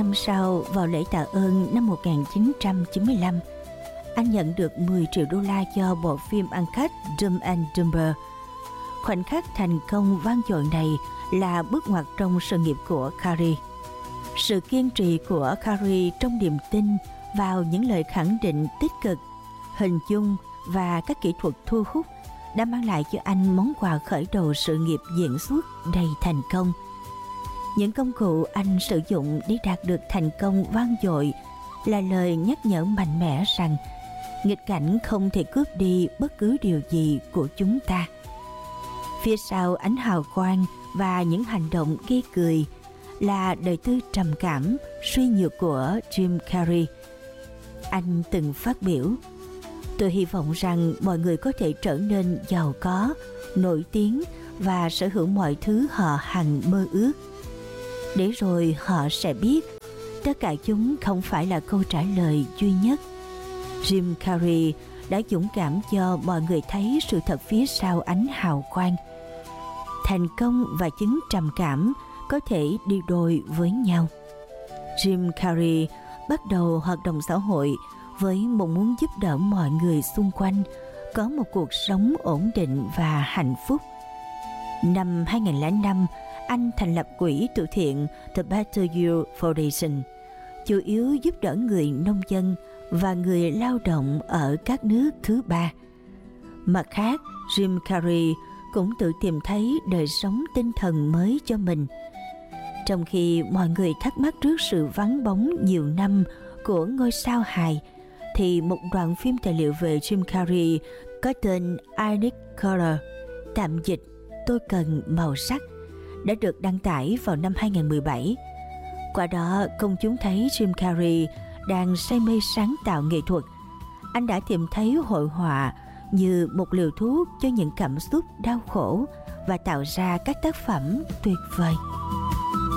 năm sau, vào lễ tạ ơn năm 1995, anh nhận được 10 triệu đô la cho bộ phim ăn khách Dumb and Dumber. Khoảnh khắc thành công vang dội này là bước ngoặt trong sự nghiệp của Carey. Sự kiên trì của Carey trong niềm tin vào những lời khẳng định tích cực, hình dung và các kỹ thuật thu hút đã mang lại cho anh món quà khởi đầu sự nghiệp diễn xuất đầy thành công. Những công cụ anh sử dụng để đạt được thành công vang dội là lời nhắc nhở mạnh mẽ rằng nghịch cảnh không thể cướp đi bất cứ điều gì của chúng ta. Phía sau ánh hào quang và những hành động gây cười là đời tư trầm cảm, suy nhược của Jim Carrey. Anh từng phát biểu: "Tôi hy vọng rằng mọi người có thể trở nên giàu có, nổi tiếng và sở hữu mọi thứ họ hằng mơ ước. Để rồi họ sẽ biết tất cả chúng không phải là câu trả lời duy nhất." Jim Carrey đã dũng cảm cho mọi người thấy sự thật phía sau ánh hào quang. Thành công và chứng trầm cảm có thể đi đôi với nhau. Jim Carrey bắt đầu hoạt động xã hội với mong muốn giúp đỡ mọi người xung quanh có một cuộc sống ổn định và hạnh phúc. Năm 2005, anh thành lập quỹ từ thiện The Better You Foundation, chủ yếu giúp đỡ người nông dân và người lao động ở các nước thứ ba. Mặt khác, Jim Carrey cũng tự tìm thấy đời sống tinh thần mới cho mình. Trong khi mọi người thắc mắc trước sự vắng bóng nhiều năm của ngôi sao hài, thì một đoạn phim tài liệu về Jim Carrey có tên I Need Color, tạm dịch Tôi cần màu sắc, đã được đăng tải vào năm 2017. Qua đó, công chúng thấy Jim Carrey đang say mê sáng tạo nghệ thuật. Anh đã tìm thấy hội họa như một liều thuốc cho những cảm xúc đau khổ và tạo ra các tác phẩm tuyệt vời.